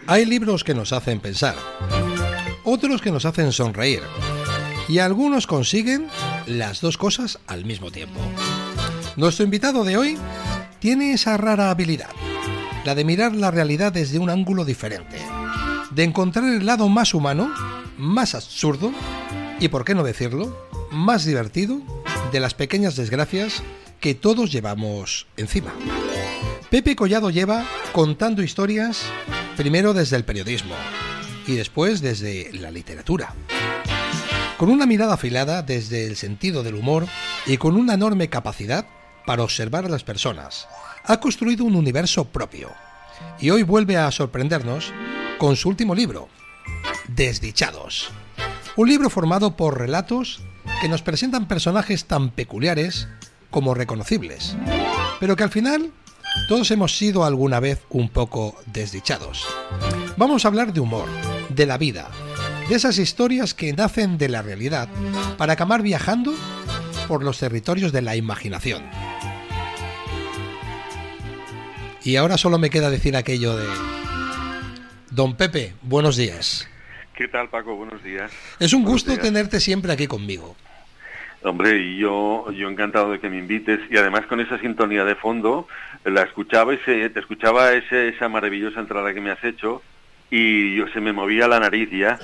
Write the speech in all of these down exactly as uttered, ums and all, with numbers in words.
Hay libros que nos hacen pensar, otros que nos hacen sonreír, y algunos consiguen las dos cosas al mismo tiempo. Nuestro invitado de hoy tiene esa rara habilidad, la de mirar la realidad desde un ángulo diferente, de encontrar el lado más humano, más absurdo y, por qué no decirlo, más divertido de las pequeñas desgracias que todos llevamos encima. Pepe Collado lleva contando historias primero desde el periodismo y después desde la literatura. Con una mirada afilada desde el sentido del humor y con una enorme capacidad para observar a las personas, ha construido un universo propio y hoy vuelve a sorprendernos con su último libro, Desdichados. Un libro formado por relatos que nos presentan personajes tan peculiares como reconocibles, pero que al final todos hemos sido alguna vez un poco desdichados. Vamos a hablar de humor, de la vida, de esas historias que nacen de la realidad para acabar viajando por los territorios de la imaginación. Y ahora solo me queda decir aquello de... Don Pepe, buenos días. ¿Qué tal, Paco? Buenos días. Es un Buenos gusto días. tenerte siempre aquí conmigo. Hombre, y yo, yo encantado de que me invites, y además con esa sintonía de fondo, la escuchaba ese, te escuchaba ese, esa maravillosa entrada que me has hecho, y yo se me movía la nariz ya.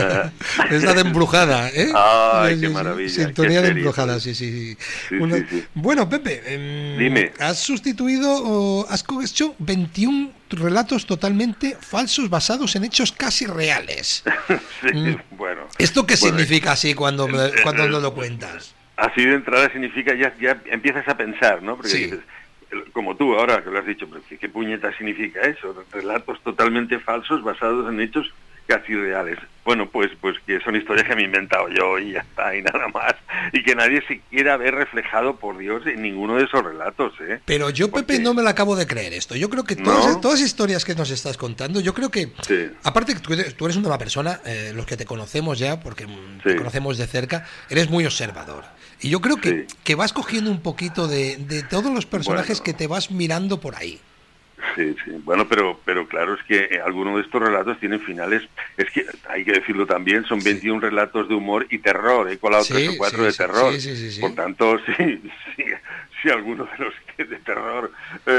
Es la de embrujada, ¿eh? Ay, qué maravilla. Sintonía qué de embrujada, sí, sí. Sí, Una... sí, sí. Bueno, Pepe, eh, Dime. has sustituido o has hecho veintiún relatos totalmente falsos basados en hechos casi reales. Sí, Mm. bueno. ¿Esto qué Bueno, significa así cuando, me- eh, cuando eh, nos lo cuentas? Así de entrada significa, ya, ya empiezas a pensar, ¿no? Porque Sí. dices, como tú ahora que lo has dicho, pero ¿qué, qué puñeta significa eso? Relatos totalmente falsos basados en hechos casi reales. Bueno, pues pues que son historias que me he inventado yo y ya está, y nada más. Y que nadie se quiera ver reflejado, por Dios, en ninguno de esos relatos, ¿eh? Pero yo, Pepe, Porque- no me lo acabo de creer esto. Yo creo que ¿No? todas, todas las historias que nos estás contando, yo creo que, Sí. aparte que tú eres, tú eres una persona, eh, los que te conocemos ya, porque mm, te Sí. conocemos de cerca, eres muy observador. Y yo creo que, Sí. que vas cogiendo un poquito de, de todos los personajes Bueno. que te vas mirando por ahí. Sí, sí. Bueno, pero pero claro, es que eh, algunos de estos relatos tienen finales, es que hay que decirlo también, son Sí. veintiún relatos de humor y terror, he colado Sí, tres o cuatro sí, de sí, terror. sí, sí, sí, sí. Por tanto, sí, sí, si algunos de los que de terror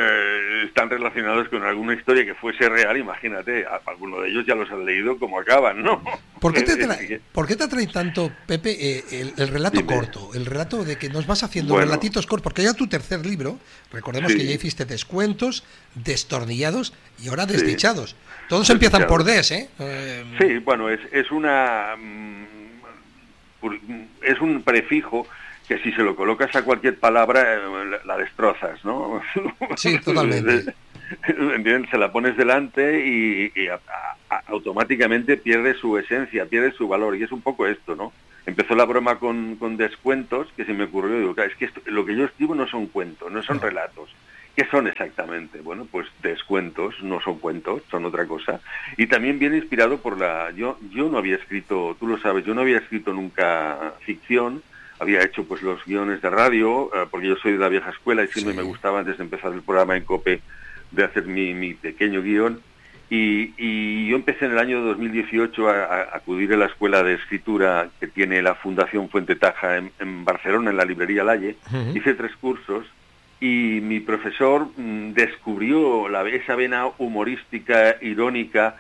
eh, están relacionados con alguna historia que fuese real, imagínate, a- alguno de ellos ya los has leído como acaban, ¿no? ¿Por qué te, Es tra- que- ¿por qué te atrae tanto, Pepe, eh, el, el relato Dime. corto? El relato de que nos vas haciendo Bueno. relatitos cortos, porque ya tu tercer libro, recordemos Sí. que ya hiciste descuentos, destornillados y ahora Sí. desdichados. Todos empiezan por Desdichados. des, ¿eh? Eh, Sí, bueno, es, es una mm, pur- es un prefijo que si se lo colocas a cualquier palabra eh, la, la destrozas, ¿no? Sí, totalmente. ¿Entiendes? Se la pones delante y, y a- a- automáticamente pierde su esencia, pierde su valor, y es un poco esto, ¿no? Empezó la broma con, con descuentos, que se me ocurrió, digo, "Claro, es que esto- lo que yo escribo no son cuentos, no son No. relatos. ¿Qué son exactamente? Bueno, pues descuentos, no son cuentos, son otra cosa. Y también viene inspirado por la... Yo yo no había escrito, tú lo sabes, yo no había escrito nunca ficción, había hecho pues los guiones de radio, eh, porque yo soy de la vieja escuela y siempre Sí. me gustaba antes de empezar el programa en COPE de hacer mi, mi pequeño guión. Y, y yo empecé en el año dos mil dieciocho a, a acudir a la escuela de escritura que tiene la Fundación Fuente Taja en, en Barcelona, en la librería Lalle. Ujú. Hice tres cursos y mi profesor mm, descubrió la, esa vena humorística, irónica,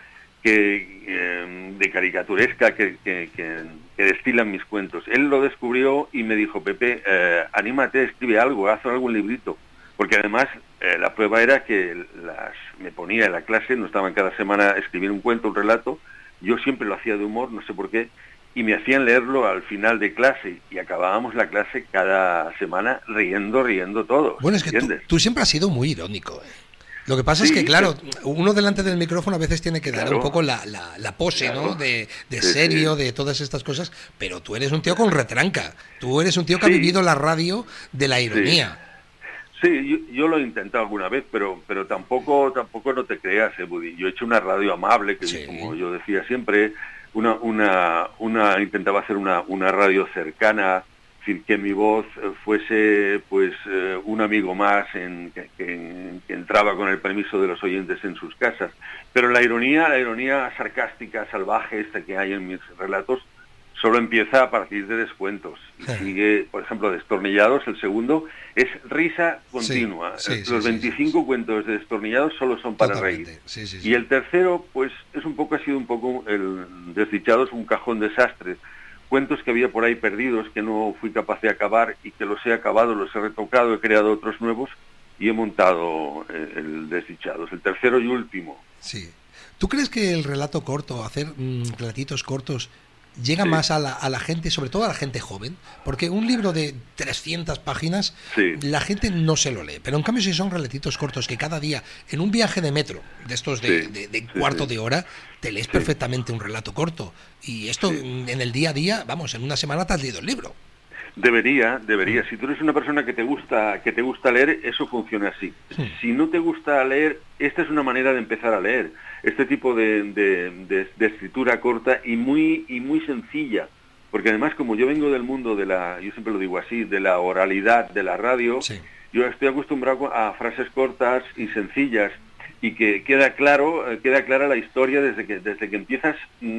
que eh, de caricaturesca que, que, que, que destilan mis cuentos. Él lo descubrió y me dijo, Pepe, eh, anímate, escribe algo, haz algún librito. Porque además eh, la prueba era que las me ponía en la clase, no estaban cada semana a escribir un cuento, un relato, yo siempre lo hacía de humor, no sé por qué, y me hacían leerlo al final de clase, y acabábamos la clase cada semana riendo, riendo todos. Bueno, es que tú, ¿entiendes? tú siempre has sido muy irónico, ¿eh? Lo que pasa es Sí, que, claro, sí. uno delante del micrófono a veces tiene que dar Claro. un poco la, la, la pose, Claro. ¿no? De, de Sí, serio, sí. de todas estas cosas, pero tú eres un tío con retranca. Tú eres un tío que Sí. ha vivido la radio de la ironía. Sí, yo, yo lo he intentado alguna vez, pero pero tampoco tampoco no te creas, eh, Buddy. Yo he hecho una radio amable, que Sí. como yo decía siempre, una una una intentaba hacer una una radio cercana, Es decir, que mi voz fuese pues eh, un amigo más en, que, que, que entraba con el permiso de los oyentes en sus casas. Pero la ironía, la ironía sarcástica, salvaje esta que hay en mis relatos, solo empieza a partir de descuentos. Y sí. Sigue, por ejemplo, Destornillados, el segundo, es risa continua. Sí, sí, sí, los veinticinco sí, sí. cuentos de Destornillados solo son para Totalmente. reír. Sí, sí, sí. Y el tercero, pues, es un poco, ha sido un poco, el Desdichados, un cajón desastre. Cuentos que había por ahí perdidos, que no fui capaz de acabar, y que los he acabado, los he retocado, he creado otros nuevos, y he montado el Desdichados, el tercero y último. Sí. ¿Tú crees que el relato corto, hacer mmm, relatitos cortos, llega sí. más a la, a la gente, sobre todo a la gente joven? Porque un libro de trescientas páginas, sí. la gente no se lo lee. Pero en cambio, si son relatitos cortos que cada día, en un viaje de metro, de estos de, sí. de, de sí, cuarto sí. de hora, te lees sí. perfectamente un relato corto. Y esto sí. en el día a día, vamos, en una semana te has leído el libro. Debería, debería. Si tú eres una persona que te gusta, que te gusta leer, eso funciona así. Sí. Si no te gusta leer, esta es una manera de empezar a leer. Este tipo de, de, de, de escritura corta y muy y muy sencilla, porque además como yo vengo del mundo de la, yo siempre lo digo así, de la oralidad, de la radio, sí. yo estoy acostumbrado a frases cortas y sencillas y que queda claro, queda clara la historia desde que desde que empiezas.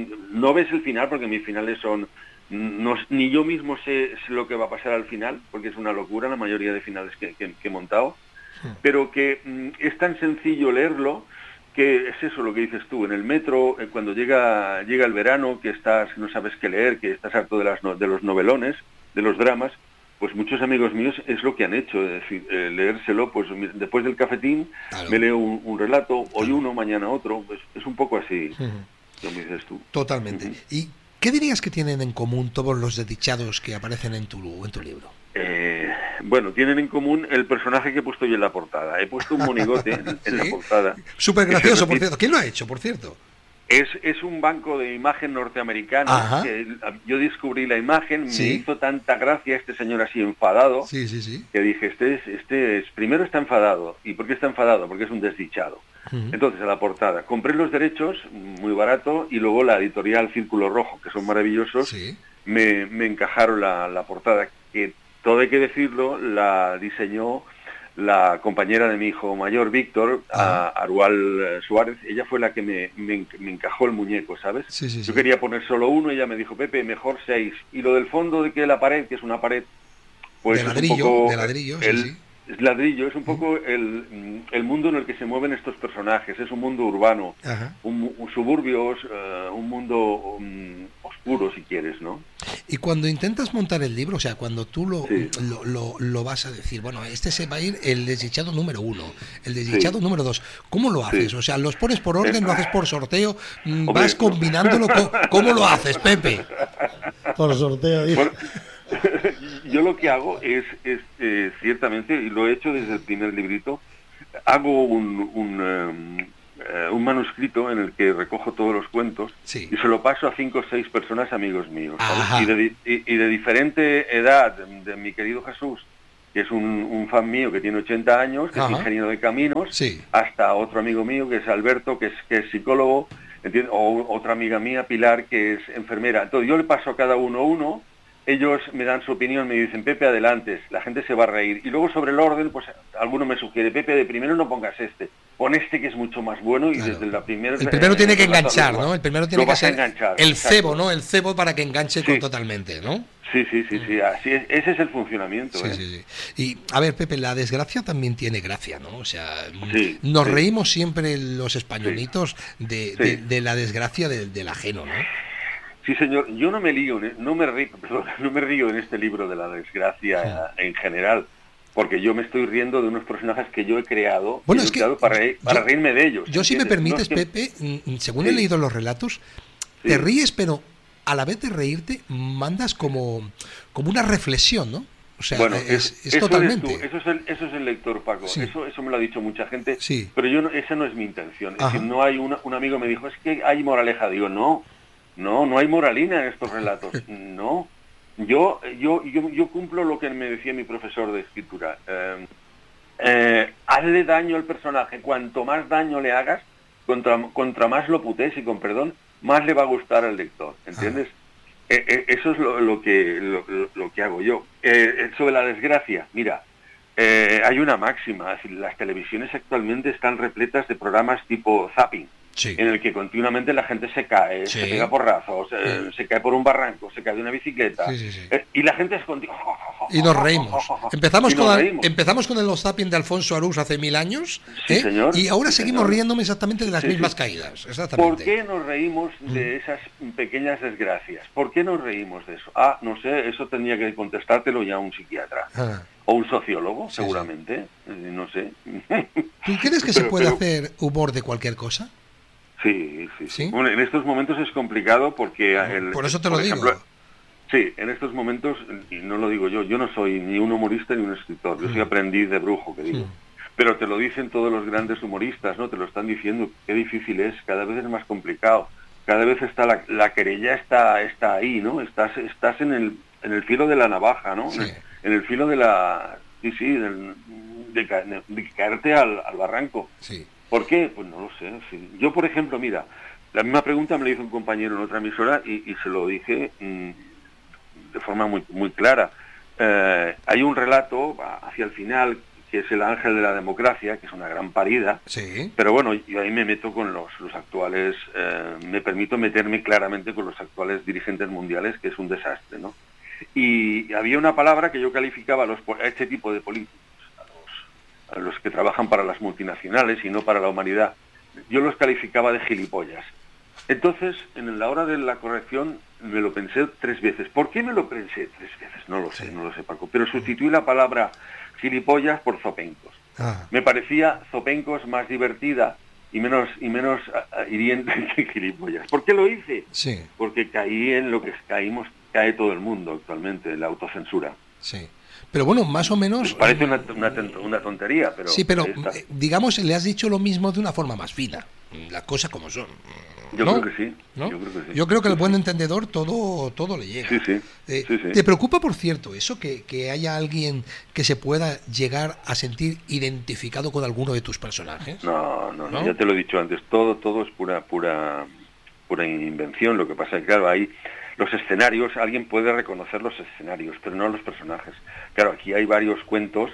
No ves el final porque mis finales son no, ni yo mismo sé, sé lo que va a pasar al final, porque es una locura la mayoría de finales que, que, que he montado, sí. pero que mm, es tan sencillo leerlo, que es eso lo que dices tú, en el metro, eh, cuando llega llega el verano, que estás no sabes qué leer, que estás harto de, las no, de los novelones, de los dramas, pues muchos amigos míos es lo que han hecho, es decir, eh, leérselo, pues después del cafetín, claro. me leo un, un relato, hoy claro. uno, mañana otro, pues es un poco así, uh-huh. como dices tú. Totalmente. Uh-huh. ¿Y qué dirías que tienen en común todos los desdichados que aparecen en tu, en tu libro? Eh, bueno, tienen en común el personaje que he puesto yo en la portada. He puesto un monigote en, en ¿Sí? la portada. Súper gracioso, por cierto. ¿Quién lo ha hecho, por cierto? Es, es un banco de imagen norteamericano. Que yo descubrí la imagen, ¿Sí? me hizo tanta gracia este señor así enfadado, sí, sí, sí. que dije, este es, este es, primero está enfadado. ¿Y por qué está enfadado? Porque es un desdichado. Uh-huh. Entonces, a la portada, compré los derechos, muy barato, y luego la editorial Círculo Rojo, que son maravillosos, ¿Sí? me, me encajaron la, la portada, que todo hay que decirlo, la diseñó la compañera de mi hijo mayor, Víctor, a Arual Suárez. Ella fue la que me, me, me encajó el muñeco, ¿sabes? Sí, sí, Yo sí. quería poner solo uno, ella me dijo, Pepe, mejor seis. Y lo del fondo de que la pared, que es una pared, pues de ladrillo, es un poco de ladrillo, el, sí, sí. Es ladrillo, es un poco el, el mundo en el que se mueven estos personajes, es un mundo urbano, un, un suburbios, uh, un mundo um, oscuro, si quieres, ¿no? Y cuando intentas montar el libro, o sea, cuando tú lo, sí. lo, lo, lo vas a decir, bueno, este se va a ir el desdichado número uno, el desdichado sí. número dos, ¿cómo lo haces? Sí. O sea, ¿los pones por orden, eh, lo haces por sorteo, Hombre, vas combinándolo? No. ¿Cómo lo haces, Pepe? Por sorteo, digo. Bueno, yo lo que hago es, es eh, ciertamente, y lo he hecho desde el primer librito, hago un, un, um, uh, un manuscrito en el que recojo todos los cuentos sí. y se lo paso a cinco o seis personas amigos míos, ¿sabes? Y, de, y, y de diferente edad, de, de mi querido Jesús, que es un, un fan mío que tiene ochenta años, que Ajá. es ingeniero de caminos, sí. hasta otro amigo mío que es Alberto, que es, que es psicólogo, ¿entiendes? O otra amiga mía, Pilar, que es enfermera. Entonces yo le paso a cada uno uno. Ellos me dan su opinión, me dicen, Pepe, adelante, la gente se va a reír. Y luego sobre el orden, pues alguno me sugiere, Pepe, de primero no pongas este, pon este que es mucho más bueno y claro. desde la primera... El primero eh, tiene que enganchar, ¿no? El primero tiene que ser enganchar, el exacto. cebo, ¿no? El cebo para que enganche sí. totalmente, ¿no? Sí, sí, sí, sí, así es, ese es el funcionamiento. Sí, ¿eh? sí, sí. Y, a ver, Pepe, la desgracia también tiene gracia, ¿no? O sea, sí, nos sí. reímos siempre los españolitos sí. de, sí. de, de la desgracia del, del ajeno, ¿no? Sí, señor. Yo no me lío, no me río, perdón, no me río en este libro de la desgracia sí. en general, porque yo me estoy riendo de unos personajes que yo he creado, bueno, he es que creado para, reír, para yo, reírme de ellos. Yo, si me permites, no es que... Pepe, según sí. he leído los relatos, sí. te ríes, pero a la vez de reírte mandas como, como una reflexión, ¿no? O sea, bueno, es, es, es eso totalmente... Eres tú, eso, es el, eso es el lector, Paco. Sí. Eso, eso me lo ha dicho mucha gente, sí. pero yo no, esa no es mi intención. Es Ajá. decir, no hay una, un amigo me dijo, es que hay moraleja. Digo, no, no, no hay moralina en estos relatos. No. Yo, yo, yo, yo cumplo lo que me decía mi profesor de escritura. Eh, eh, hazle daño al personaje. Cuanto más daño le hagas, contra, contra más lo putees y con perdón, más le va a gustar al lector. ¿Entiendes? Eh, eh, eso es lo, lo que lo, lo que hago yo. Eh, sobre la desgracia, mira, eh, hay una máxima, es decir, las televisiones actualmente están repletas de programas tipo zapping, sí, en el que continuamente la gente se cae, sí, se pega porrazos, sí, eh, se cae por un barranco, se cae de una bicicleta, sí, sí, sí. Eh, y la gente es continua. Y nos reímos. Empezamos, y nos con, reímos. empezamos con el zapping de Alfonso Arús hace mil años, sí, ¿eh? señor, y ahora sí, seguimos señor. riéndome exactamente de las sí, mismas sí. caídas. Exactamente. ¿Por qué nos reímos de esas pequeñas desgracias? ¿Por qué nos reímos de eso? Ah, no sé, eso tendría que contestártelo ya un psiquiatra. Ah. O un sociólogo, sí, seguramente, sí. no sé. ¿Tú crees que pero, se puede pero... hacer humor de cualquier cosa? Sí, sí, sí. Bueno, en estos momentos es complicado porque... El, por eso te lo por digo. Ejemplo, sí, en estos momentos, y no lo digo yo, yo no soy ni un humorista ni un escritor, yo soy aprendiz de brujo, que digo. Sí. Pero te lo dicen todos los grandes humoristas, ¿no? Te lo están diciendo, qué difícil es, cada vez es más complicado, cada vez está la, la querella está está ahí, ¿no? Estás estás en el en el filo de la navaja, ¿no? Sí. En, el, en el filo de la... Sí, sí, del, de, de, de caerte al, al barranco. Sí. ¿Por qué? Pues no lo sé. Sí. Yo, por ejemplo, mira, la misma pregunta me la hizo un compañero en otra emisora y, y se lo dije mmm, de forma muy muy clara. Eh, hay un relato hacia el final que es El ángel de la democracia, que es una gran parida, sí, pero bueno, yo ahí me meto con los, los actuales, eh, me permito meterme claramente con los actuales dirigentes mundiales, que es un desastre, ¿no? Y había una palabra que yo calificaba a, los, a este tipo de políticos, a los que trabajan para las multinacionales y no para la humanidad, yo los calificaba de gilipollas. Entonces, en la hora de la corrección, me lo pensé tres veces. ¿Por qué me lo pensé tres veces? No lo sé, sí. no lo sé, Paco. Pero sustituí la palabra gilipollas por zopencos. Ah. Me parecía zopencos más divertida y menos y menos uh, hiriente que gilipollas. ¿Por qué lo hice? Sí. Porque caí en lo que caímos, cae todo el mundo actualmente, en la autocensura. Sí. Pero bueno, más o menos... Me parece una, una, una tontería, pero... Sí, pero digamos, le has dicho lo mismo de una forma más fina. Las cosas como son. Yo, ¿no? creo que sí, ¿no? yo creo que sí. Yo creo que sí, al buen sí. entendedor todo todo le llega. Sí, sí. Eh, sí, sí. ¿Te preocupa, por cierto, eso, que, que haya alguien que se pueda llegar a sentir identificado con alguno de tus personajes? No, no, no, ¿no? Ya te lo he dicho antes, todo todo es pura pura pura invención. Lo que pasa es que, claro, ahí los escenarios, alguien puede reconocer los escenarios, pero no los personajes. Claro, aquí hay varios cuentos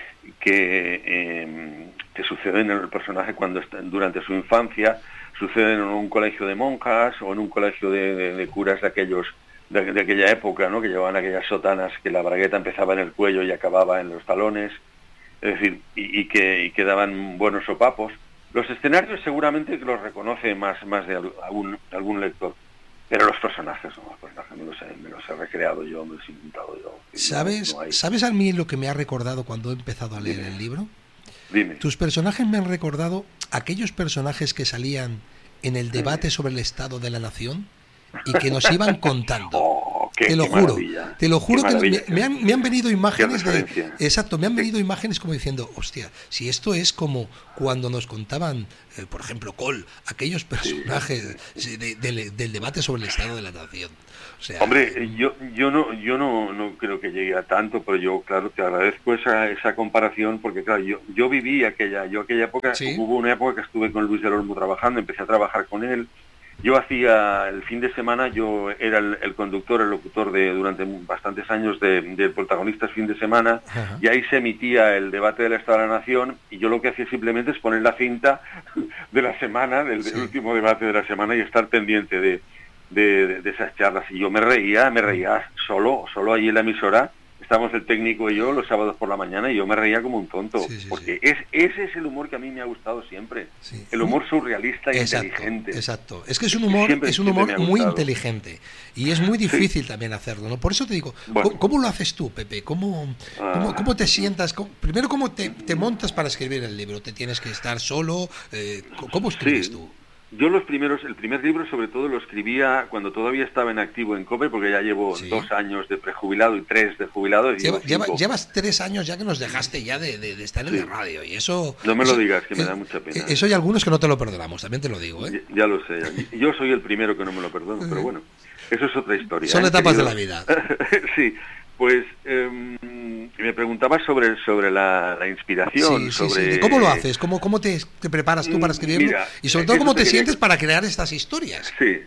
que, eh, que suceden en el personaje cuando está, durante su infancia, suceden en un colegio de monjas o en un colegio de, de, de curas de aquellos de, de aquella época, ¿no? Que llevaban aquellas sotanas que la bragueta empezaba en el cuello y acababa en los talones, es decir, y, y que y que daban buenos sopapos. Los escenarios seguramente los reconoce más más de algún algún lector, pero los personajes no, los personajes me los he, me los he recreado yo, me los he inventado yo. ¿Sabes? No, no ¿Sabes a mí lo que me ha recordado cuando he empezado a leer Dime. el libro? Dime. Tus personajes me han recordado aquellos personajes que salían en el debate sobre el estado de la nación y que nos iban contando. Oh, qué, te lo qué juro, maravilla. te lo juro Qué que me, me, han, me han venido imágenes de, exacto, me han venido sí. imágenes como diciendo, hostia, si esto es como cuando nos contaban, eh, por ejemplo, Cole, aquellos personajes sí. de, de, de, del debate sobre el estado de la nación. O sea, hombre, eh, yo yo no yo no, no creo que llegue a tanto, pero yo claro te agradezco esa esa comparación, porque claro, yo yo viví aquella yo aquella época, ¿sí? Hubo una época que estuve con Luis del Olmo trabajando, empecé a trabajar con él. Yo hacía el fin de semana, yo era el, el conductor, el locutor de durante bastantes años de, de Protagonistas Fin de Semana. Ajá. Y ahí se emitía el debate del Estado de la Nación y yo lo que hacía simplemente es poner la cinta de la semana, del, sí. del último debate de la semana y estar pendiente de De, de, de esas charlas, y yo me reía, me reía solo, solo allí en la emisora, estábamos el técnico y yo los sábados por la mañana y yo me reía como un tonto, sí, sí, porque sí. Es, ese es el humor que a mí me ha gustado siempre, sí. El humor surrealista e exacto, inteligente. Exacto, es que es un humor, siempre, es un humor muy inteligente y es muy difícil sí. también hacerlo, ¿no? Por eso te digo, bueno. ¿cómo, ¿cómo lo haces tú, Pepe? ¿Cómo, ah. cómo, cómo te sientas? ¿Cómo, primero, ¿cómo te, te montas para escribir el libro? ¿Te tienes que estar solo? Eh, ¿Cómo escribes sí. tú? Yo los primeros, el primer libro sobre todo lo escribía cuando todavía estaba en activo en COPE, porque ya llevo sí. dos años de prejubilado y tres de jubilado. Y Lleva, lleva, llevas tres años ya que nos dejaste ya de, de, de estar en sí. la radio y eso... No me eso, lo digas, que me da mucha pena. Eso hay algunos que no te lo perdonamos, también te lo digo, ¿eh? Ya, ya lo sé, ya. Yo soy el primero que no me lo perdono, pero bueno, eso es otra historia. Son ¿eh? etapas Querido? de la vida. Sí. Pues eh, me preguntabas sobre sobre la, la inspiración, sí, sí, sobre... sí. ¿Cómo lo haces? ¿Cómo, cómo te, te preparas tú para escribirlo? Mira, y sobre todo, ¿cómo te, te quería... sientes para crear estas historias? Sí,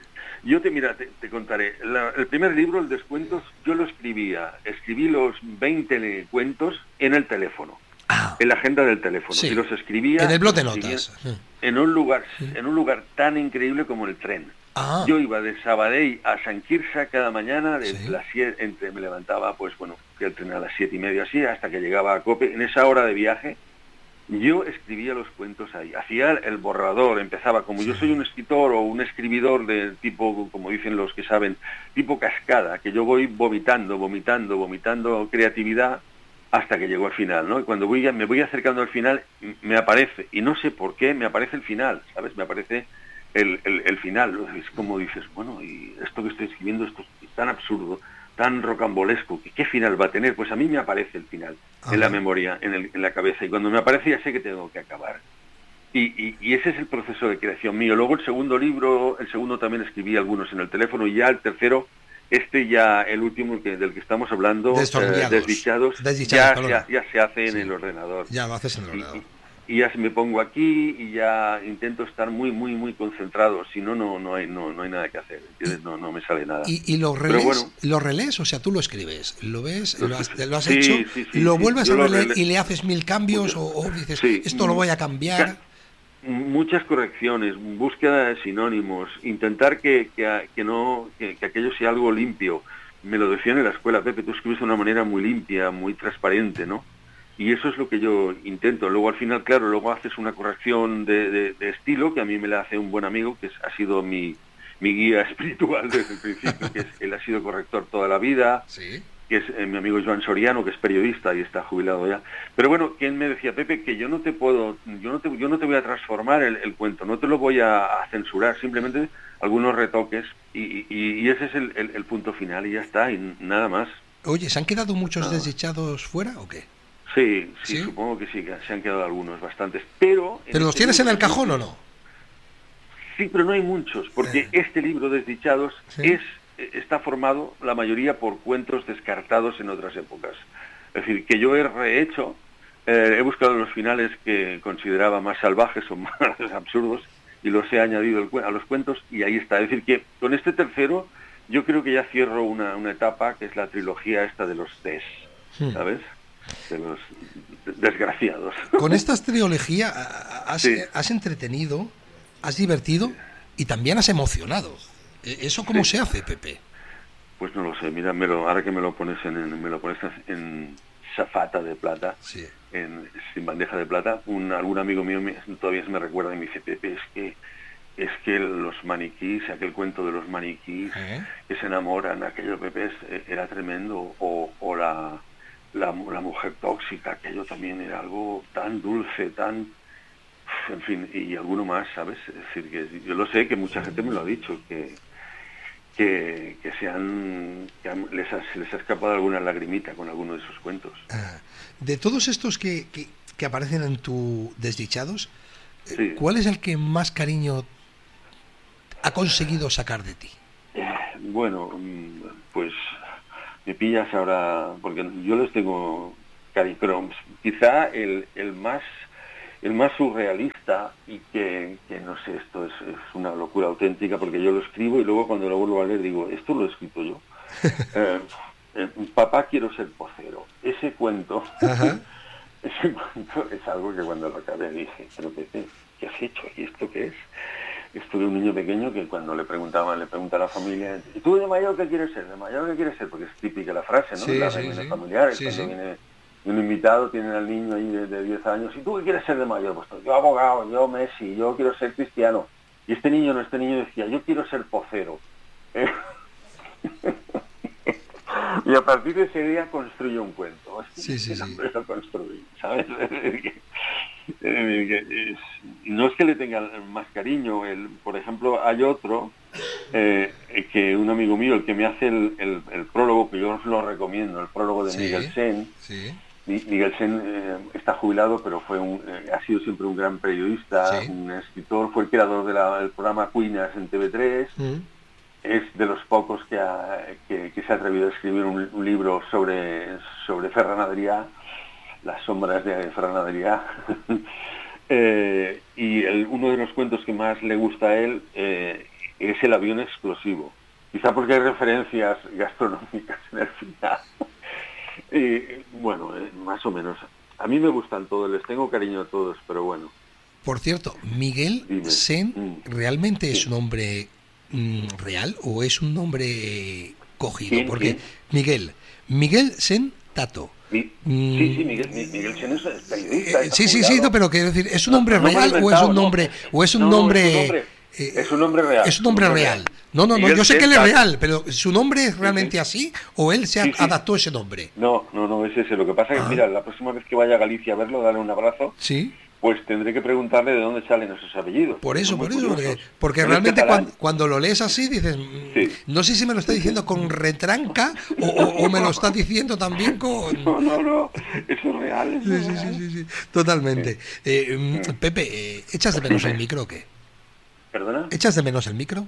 Yo te, mira, te, te contaré. La, el primer libro, el Descuentos, yo lo escribía. Escribí los veinte cuentos en el teléfono, ah. en la agenda del teléfono. Sí. Y los escribía... En el blog de notas. En un lugar, sí. en un lugar tan increíble como el tren. Ah. Yo iba de Sabadell a San Quirze cada mañana, de sí. las siete, entre, me levantaba, pues bueno, que el tren a las siete y media así, hasta que llegaba a Cope. En esa hora de viaje, yo escribía los cuentos ahí, hacía el borrador, empezaba, como sí. yo soy un escritor o un escribidor de tipo, como dicen los que saben, tipo cascada, que yo voy vomitando, vomitando, vomitando creatividad hasta que llego al final, ¿no? Y cuando voy, me voy acercando al final, me aparece, y no sé por qué, me aparece el final, ¿sabes? Me aparece el, el, el final, es como dices, bueno, y esto que estoy escribiendo, esto es tan absurdo, tan rocambolesco, ¿qué final va a tener? Pues a mí me aparece el final, ajá. en la memoria, en, el, en la cabeza, y cuando me aparece ya sé que tengo que acabar. Y, y, y ese es el proceso de creación mío. Luego el segundo libro, el segundo también escribí algunos en el teléfono, y ya el tercero, este ya, el último que, del que estamos hablando, eh, Desdichados, Desdichados ya, ya, ya se hace en sí. el ordenador. Ya lo haces en el ordenador. Y, y ya me pongo aquí y ya intento estar muy, muy, muy concentrado. Si no, no, no hay, no, no hay nada que hacer. ¿Entiendes? No, no me sale nada. ¿Y, y lo relés? Bueno, ¿lo relés? O sea, tú lo escribes, lo ves, lo has, lo has sí, hecho, sí, sí, lo sí, vuelves a releer lo y le haces mil cambios, o, o dices, sí. esto lo voy a cambiar. Muchas correcciones, búsqueda de sinónimos, intentar que, que, que, no, que, que aquello sea algo limpio. Me lo decían en la escuela, Pepe, tú escribes de una manera muy limpia, muy transparente, ¿no? Y eso es lo que yo intento. Luego al final, claro, luego haces una corrección de, de, de estilo, que a mí me la hace un buen amigo, que es, ha sido mi, mi guía espiritual desde el principio, que es, él ha sido corrector toda la vida, ¿sí? que es eh, mi amigo Joan Soriano, que es periodista y está jubilado ya. Pero bueno, quien me decía, Pepe, que yo no te puedo, yo no te, yo no te voy a transformar el, el cuento, no te lo voy a, a censurar, simplemente algunos retoques, y, y, y ese es el, el, el punto final, y ya está, y nada más. Oye, ¿se han quedado muchos nada. desdichados fuera o qué? Sí, sí, sí, supongo que sí, que se han quedado algunos, bastantes, pero... ¿Pero los tienes en el cajón o no? Sí, pero no hay muchos, porque eh. este libro, Desdichados, ¿sí? es está formado la mayoría por cuentos descartados en otras épocas. Es decir, que yo he rehecho, eh, he buscado los finales que consideraba más salvajes o más absurdos, y los he añadido a los cuentos, y ahí está. Es decir, que con este tercero yo creo que ya cierro una, una etapa, que es la trilogía esta de los des, ¿sabes? De los desgraciados. Con esta trilogía has, sí. has entretenido, has divertido y también has emocionado. ¿Eso cómo sí. se hace, Pepe? Pues no lo sé, mira, me lo, ahora que me lo pones en, me lo pones en zafata de plata, sí. en, sin bandeja de plata, un, algún amigo mío me, todavía me recuerda y me dice, Pepe, es que es que los maniquís, aquel cuento de los maniquís ¿Eh? que se enamoran, aquello, Pepe, es, era tremendo, o, o la, la, la mujer tóxica, aquello también era algo tan dulce, tan... En fin, y alguno más, ¿sabes? Es decir, que yo lo sé, que mucha gente me lo ha dicho, que que, que, se han, que han, les, ha, les ha escapado alguna lagrimita con alguno de esos cuentos. Ah, de todos estos que, que, que aparecen en tu Desdichados, sí. ¿cuál es el que más cariño ha conseguido sacar de ti? Eh, bueno, pues me pillas ahora, porque yo les tengo cariño, pero quizá el, el más... el más surrealista, y que, que no sé, esto es, es una locura auténtica, porque yo lo escribo y luego cuando lo vuelvo a leer digo, esto lo he escrito yo. eh, eh, Papá, quiero ser pocero. Ese cuento, ese cuento es algo que cuando lo acabé dije, pero Pepe, ¿qué has hecho? ¿Y esto qué es? Esto de un niño pequeño que cuando le preguntaban, le pregunta a la familia, ¿y tú de mayor qué quieres ser? ¿De mayor qué quieres ser? Porque es típica la frase, ¿no? Sí, la sí, reunión sí. familiar, sí, cuando sí. viene... un invitado, tienen al niño ahí de, de diez años, ¿y tú qué quieres ser de mayor? Pues yo abogado, yo Messi, yo quiero ser cristiano. Y este niño, no, este niño decía, yo quiero ser pocero. ¿Eh? Y a partir de ese día construyó un cuento. Sí, sí, sí. Lo construí, ¿sabes? No es que le tenga más cariño. El, por ejemplo, hay otro, eh, que un amigo mío, el que me hace el, el, el prólogo, que yo os lo recomiendo, el prólogo de sí, Miguel Sen. Sí. Miguel Sen eh, está jubilado, pero fue un, eh, ha sido siempre un gran periodista, sí. un escritor, fue el creador de la, del programa Cuinas en T V tres. Mm. Es de los pocos que, ha, que, que se ha atrevido a escribir un, un libro sobre, sobre Ferran Adrià, las sombras de Ferran Adrià. eh, y el, uno de los cuentos que más le gusta a él, eh, es el avión explosivo. Quizá porque hay referencias gastronómicas en el final. Y, bueno, eh, más o menos. A mí me gustan todos, les tengo cariño a todos, pero bueno. Por cierto, Miguel Dime. Sen, Mm. ¿realmente Sí. es un nombre mm, real o es un nombre cogido? ¿Quién, Porque quién? Miguel, Miguel Sen Tato. Mi- Mm. Sí, sí, Miguel, Mi- Miguel Chen es periodista. Eh, está sí, sí, sí, jubilado. no, pero quiero decir, ¿es un No, nombre no me lo he real o es inventado, un no. nombre o es un No, no, nombre es un nombre- eh, es un nombre real. Es un nombre Es un nombre real. real. No, no, no, Miguel yo sé que él es Sen Tato. real, pero ¿su nombre es realmente así o él se Sí, a- sí. adaptó ese nombre? No, no, no, es ese. Lo que pasa es Ah. que, mira, la próxima vez que vaya a Galicia a verlo, darle un abrazo, Sí. pues tendré que preguntarle de dónde salen esos apellidos. Por eso, Son muy por eso, porque, curiosos. porque Él es realmente catalán. cuando, cuando lo lees así dices, mm, Sí. no sé si me lo está diciendo con retranca o, o- o me lo está diciendo también con... No, no, no, eso es real. Eso Sí, es sí, real. sí, sí, sí, totalmente. Eh, mm, Pepe, eh, ¿echas de menos el micro o qué? ¿Perdona? ¿Echas de menos el micro?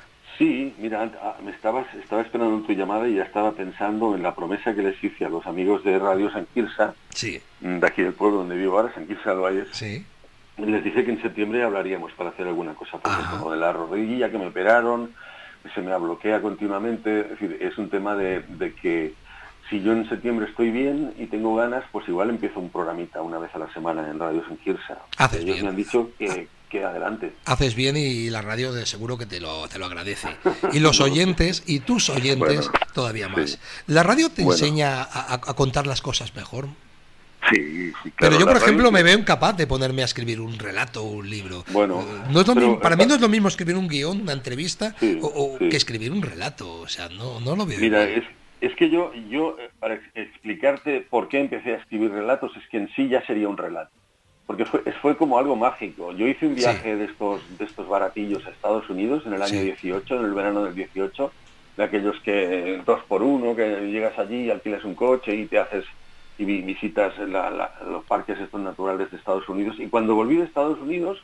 Sí, mira, ant- ah, me estabas, estaba esperando tu llamada y ya estaba pensando en la promesa que les hice a los amigos de Radio San Quirze, Sí, mm, de aquí del pueblo donde vivo ahora, San Quirze del Valles. sí. Les dije que en septiembre hablaríamos para hacer alguna cosa, porque Ajá. como de la rodilla que me operaron, se me bloquea continuamente, es decir, es un tema de, de que si yo en septiembre estoy bien y tengo ganas, pues igual empiezo un programita una vez a la semana en Radio San Quirze. Haces Ellos bien. me han dicho que, que adelante. Haces bien y la radio de seguro que te lo, te lo agradece. Y los oyentes, y tus oyentes, Bueno, todavía más. sí. La radio te Bueno. enseña a, a- a contar las cosas mejor. Sí, sí, claro. Pero yo, la por radio ejemplo, sí. me veo incapaz de ponerme a escribir un relato o un libro. Bueno, Eh, no es lo pero- mismo- para mí no es lo mismo escribir un guión, una entrevista, Sí, o, o sí. que escribir un relato. O sea, no, no lo veo. Mira, igual. es, es que yo, yo eh, para ex- explicarte por qué empecé a escribir relatos, es que en sí ya sería un relato. Porque fue, fue como algo mágico. Yo hice un viaje Sí. de estos de estos baratillos a Estados Unidos en el año Sí. dieciocho, en el verano del dieciocho, de aquellos que dos por uno, que llegas allí, alquilas un coche y te haces y vi- visitas la- la- los parques estos naturales de Estados Unidos. Y cuando volví de Estados Unidos,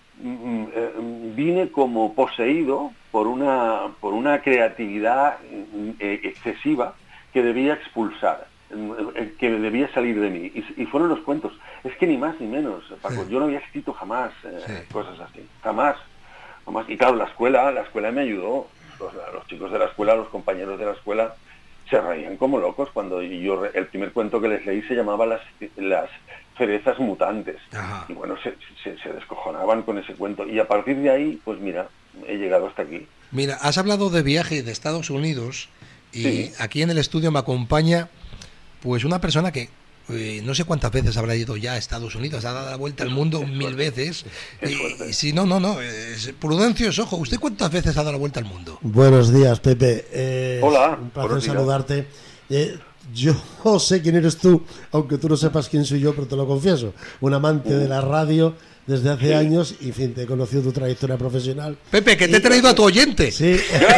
mm, eh, vine como poseído por una por una creatividad mm, eh, excesiva que debía expulsar, eh, que debía salir de mí. Y, y fueron los cuentos. Es que ni más ni menos, Paco. Sí. Yo no había escrito jamás eh, Sí. cosas así. Jamás. Jamás. Y claro, la escuela, la escuela me ayudó. Los, los chicos de la escuela, los compañeros de la escuela, se reían como locos cuando yo, el primer cuento que les leí se llamaba Las, las cerezas mutantes. Ajá. Y bueno, se, se, se descojonaban con ese cuento. Y a partir de ahí, pues mira, he llegado hasta aquí. Mira, has hablado de viaje de Estados Unidos y Sí. aquí en el estudio me acompaña pues una persona que eh, no sé cuántas veces habrá ido ya a Estados Unidos, ha dado la vuelta al mundo Qué mil suerte. veces. Qué Y, suerte. y si no, no, no, es, Prudencio es ojo. ¿Usted cuántas veces ha dado la vuelta al mundo? Buenos días, Pepe. Eh, Hola, Un placer buenos días. saludarte. Eh, yo sé quién eres tú, aunque tú no sepas quién soy yo, pero te lo confieso. Un amante de la radio desde hace Sí. años y, en fin, te he conocido tu trayectoria profesional. Pepe, que te he traído a tu oyente. Sí.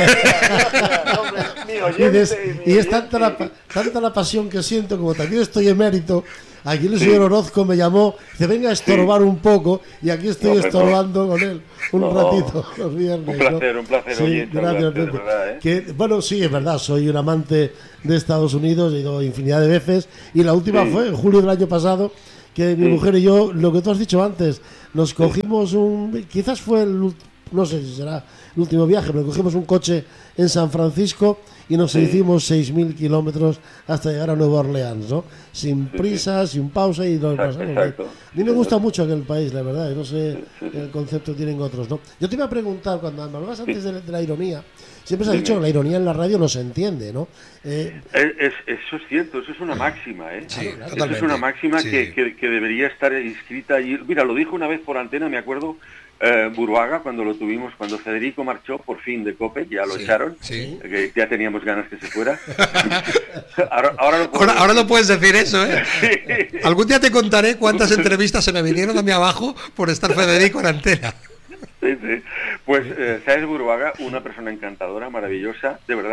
Hombre, mi Y, oyente, des- mi y es tanta la, oyente. pa- tanta la pasión que siento, como también estoy emérito. Aquí el Sí. señor Orozco me llamó, dice, venga a estorbar un poco, y aquí estoy No, hombre, no. estorbando con él un No. ratito los viernes. Un placer, ¿no? un placer, Sí, oye, gracias, saludarte, de Pepe. verdad, ¿eh? Que, bueno, sí, es verdad, soy un amante de Estados Unidos, he ido infinidad de veces, y la última Sí. fue en julio del año pasado, que mi Sí. mujer y yo, lo que tú has dicho antes, nos cogimos un, quizás fue el, ult- no sé si será el último viaje, pero cogimos un coche en San Francisco y nos Sí. hicimos seis mil kilómetros hasta llegar a Nueva Orleans, ¿no? Sin prisa, sin pausa y nos Exacto, pasamos. exacto. A mí me gusta mucho aquel país, la verdad, y no sé el concepto que tienen otros, ¿no? Yo te iba a preguntar, cuando me hablabas antes de, de la ironía, siempre se ha Dime. dicho que la ironía en la radio no se entiende, ¿no? Eh, Es- es- eso es cierto, eso es una máxima, ¿eh? Sí, Eso es totalmente. una máxima Sí. que, que- que debería estar inscrita allí. Mira, lo dijo una vez por antena, me acuerdo, eh, Buruaga, cuando lo tuvimos, cuando Federico marchó por fin de COPE, ya lo Sí, echaron, sí. que ya teníamos ganas que se fuera. ahora, ahora, lo puedo Ahora, ahora no decir. puedes decir eso, ¿eh? Algún día te contaré cuántas entrevistas se me vinieron a mí abajo por estar Federico en antena. Sí, sí. Pues, eh, ¿sabes, Buruaga? Una persona encantadora, maravillosa, de verdad.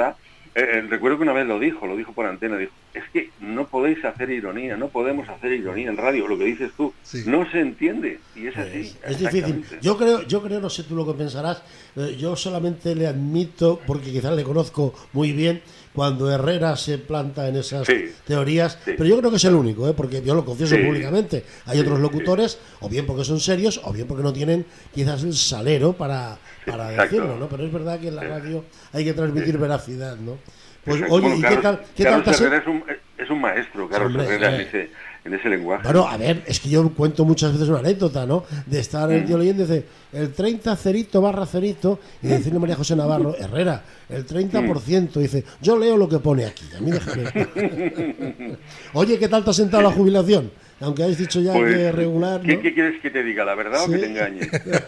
Eh, recuerdo que una vez lo dijo, lo dijo por antena, dijo, es que no podéis hacer ironía, no podemos hacer ironía en radio, lo que dices tú, sí. no se entiende, y es así. Es, es difícil. Yo creo, yo creo, no sé tú lo que pensarás, eh, yo solamente le admito, porque quizás le conozco muy bien, cuando Herrera se planta en esas sí, teorías, sí. pero yo creo que es el único, ¿eh? Porque yo lo confieso sí, públicamente. Hay sí, otros locutores, sí. o bien porque son serios, o bien porque no tienen quizás el salero para, para sí, decirlo, ¿no? Pero es verdad que en la radio hay que transmitir sí. veracidad, ¿no? Pues exacto. oye, Bueno, ¿y Carlos, qué tal? ¿Qué Carlos tal Herrera es un, es un maestro, Carlos Hombre, Herrera, eh. en, ese, en ese lenguaje. Bueno, a ver, es que yo cuento muchas veces una anécdota, ¿no? De estar el tío leyendo, dice, el treinta cerito barra cerito, y decirle a María José Navarro, Herrera, el treinta por ciento, dice, yo leo lo que pone aquí, a mí déjame. Oye, ¿qué tal te has sentado la jubilación? Aunque habéis dicho ya pues, que regular, ¿no? ¿qué, ¿Qué quieres que te diga, la verdad ¿Sí? o que te engañe?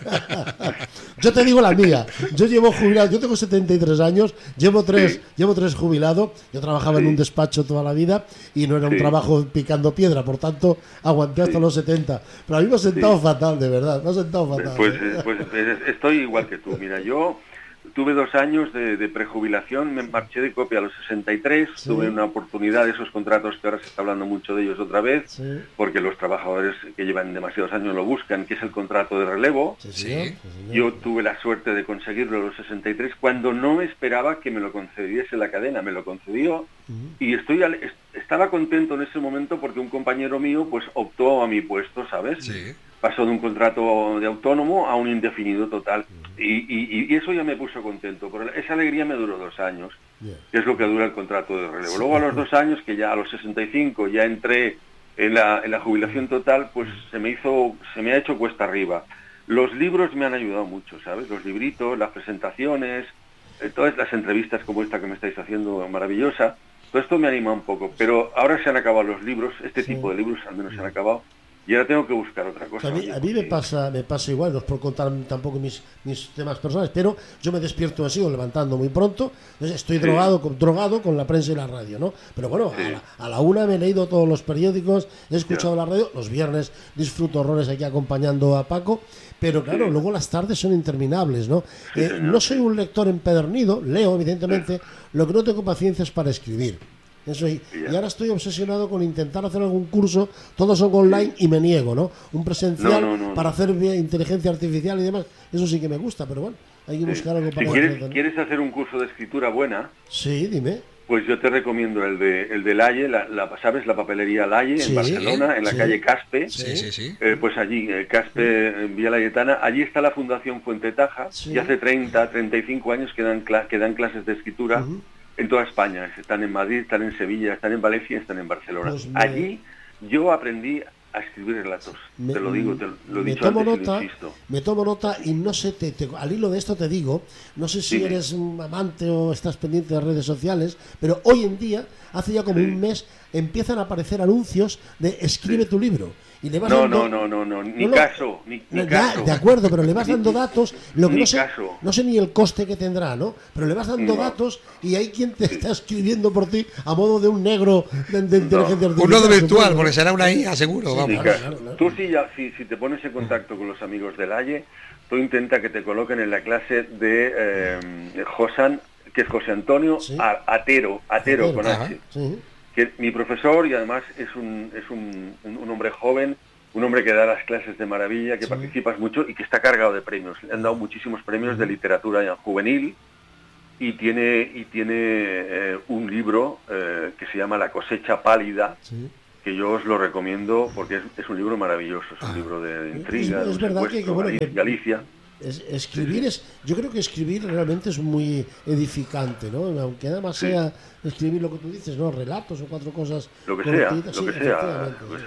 Yo te digo la mía. Yo llevo jubilado, yo tengo setenta y tres años, llevo tres, sí. llevo tres jubilado. Yo trabajaba sí. en un despacho toda la vida y no era un sí. trabajo picando piedra, por tanto aguanté hasta sí. los setenta. Pero a mí me ha sentado sí. fatal, de verdad, me ha sentado fatal. Pues, ¿eh? pues estoy igual que tú. Mira, yo tuve dos años de, de prejubilación, me marché de copia a los sesenta y tres, sí. tuve una oportunidad de esos contratos que ahora se está hablando mucho de ellos otra vez, sí. porque los trabajadores que llevan demasiados años lo buscan, que es el contrato de relevo. Sí, sí. Yo tuve la suerte de conseguirlo a los sesenta y tres cuando no me esperaba que me lo concediese la cadena, me lo concedió uh-huh. y estoy al, estaba contento en ese momento porque un compañero mío pues optó a mi puesto, ¿sabes? Sí. Pasó de un contrato de autónomo a un indefinido total. Y, y, y eso ya me puso contento. Pero esa alegría me duró dos años, yeah. que es lo que dura el contrato de relevo. Luego a los dos años, que ya a los sesenta y cinco ya entré en la, en la jubilación total, pues se me hizo, se me ha hecho cuesta arriba. Los libros me han ayudado mucho, ¿sabes? Los libritos, las presentaciones, eh, todas las entrevistas como esta que me estáis haciendo, maravillosa. Todo esto me anima un poco. Pero ahora se han acabado los libros, este sí. tipo de libros al menos se han acabado. Y ahora tengo que buscar otra cosa. A mí, a mí me pasa me pasa igual, no os puedo contar tampoco mis, mis temas personales, pero yo me despierto así, o levantando muy pronto, entonces estoy sí. drogado, con, drogado con la prensa y la radio, ¿no? Pero bueno, sí. a, la, a la una me he leído todos los periódicos, he escuchado yeah. la radio, los viernes disfruto horrores aquí acompañando a Paco, pero claro, sí. luego las tardes son interminables, ¿no? Sí, eh, no soy un lector empedernido, leo evidentemente, sí. lo que no tengo paciencia es para escribir. Eso y, y ahora estoy obsesionado con intentar hacer algún curso, todos son online y me niego, ¿no? Un presencial no, no, no, para hacer inteligencia artificial y demás, eso sí que me gusta, pero bueno, hay que buscar sí. algo para si quieres, hacer, ¿no? ¿Quieres hacer un curso de escritura buena? Sí, dime. Pues yo te recomiendo el de el de Laie, la, la, ¿sabes? La papelería Laie, sí, en Barcelona, en la sí. calle Caspe. Sí, sí, sí. Eh, pues allí, eh, Caspe, en Vía Laietana, allí está la Fundación Fuente Taja, sí. y hace treinta, treinta y cinco años que dan, que dan clases de escritura. Uh-huh. En toda España, están en Madrid, están en Sevilla, están en Valencia, están en Barcelona. Pues me... Allí yo aprendí a escribir relatos, me, te lo digo, te lo he dicho antes nota, y lo insisto. Me tomo nota y no sé, te, te, al hilo de esto te digo, no sé si sí. eres un amante o estás pendiente de redes sociales, pero hoy en día, hace ya como sí. un mes, empiezan a aparecer anuncios de escribe sí. tu libro. Y le vas no, dando, no, no, no, no, ni no, caso, ni, ni no, caso. Ya, de acuerdo, pero le vas dando datos, lo que ni no sé, caso. no sé ni el coste que tendrá, ¿no? Pero le vas dando no. datos y hay quien te sí. está escribiendo por ti a modo de un negro de, de inteligencia no. artificial. Un nodo virtual, supongo, porque será una I A seguro, sí, vamos. Claro, claro, claro. Tú sí, ya, si, si te pones en contacto con los amigos del Laie, tú intenta que te coloquen en la clase de eh, Josan, que es José Antonio ¿Sí? Atero, Atero, Atero con H. Sí. Que mi profesor y además es un es un, un, un hombre joven, un hombre que da las clases de maravilla, que sí. participas mucho y que está cargado de premios. Le han dado muchísimos premios de literatura juvenil y tiene y tiene eh, un libro eh, que se llama La cosecha pálida, sí. que yo os lo recomiendo porque es, es un libro maravilloso, es un ah. libro de intriga, es, es verdad que, que, bueno, Galicia. Que... Galicia. Es, escribir es, yo creo que escribir realmente es muy edificante, ¿no? Aunque nada más sí. sea escribir lo que tú dices, ¿no? Relatos o cuatro cosas. Lo que sea, lo sí, que sea. Pues,